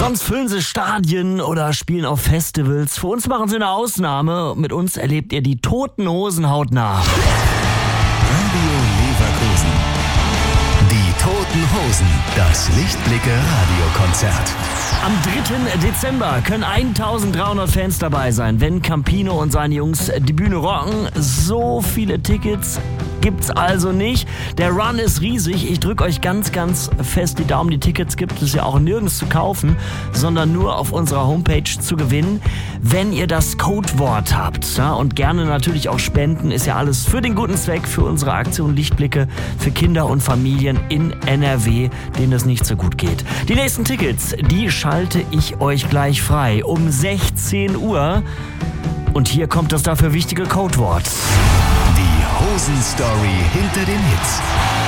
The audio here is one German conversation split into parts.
Sonst füllen sie Stadien oder spielen auf Festivals. Für uns machen sie eine Ausnahme. Mit uns erlebt ihr die Toten Hosen hautnah. Radio Leverkusen. Die Toten Hosen. Das Lichtblicke-Radiokonzert. Am 3. Dezember können 1300 Fans dabei sein, wenn Campino und seine Jungs die Bühne rocken. So viele Tickets gibt's also nicht. Der Run ist riesig. Ich drücke euch ganz, ganz fest die Daumen. Die Tickets gibt es ja auch nirgends zu kaufen, sondern nur auf unserer Homepage zu gewinnen. Wenn ihr das Codewort habt, ja, und gerne natürlich auch spenden, ist ja alles für den guten Zweck, für unsere Aktion Lichtblicke, für Kinder und Familien in NRW, denen es nicht so gut geht. Die nächsten Tickets, die schalte ich euch gleich frei um 16 Uhr. Und hier kommt das dafür wichtige Codewort. Hosen-Story hinter den Hits.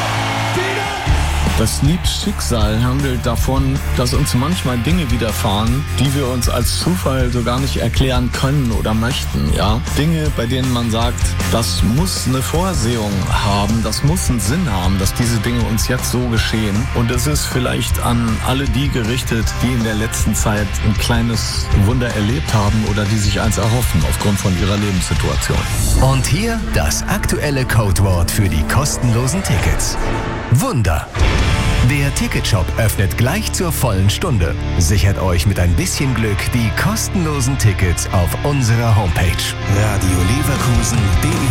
Das Lied Schicksal handelt davon, dass uns manchmal Dinge widerfahren, die wir uns als Zufall so gar nicht erklären können oder möchten. Ja? Dinge, bei denen man sagt, das muss eine Vorsehung haben, das muss einen Sinn haben, dass diese Dinge uns jetzt so geschehen. Und es ist vielleicht an alle die gerichtet, die in der letzten Zeit ein kleines Wunder erlebt haben oder die sich eins erhoffen aufgrund von ihrer Lebenssituation. Und hier das aktuelle Codewort für die kostenlosen Tickets. Wunder. Der Ticketshop öffnet gleich zur vollen Stunde. Sichert euch mit ein bisschen Glück die kostenlosen Tickets auf unserer Homepage. radioleverkusen.de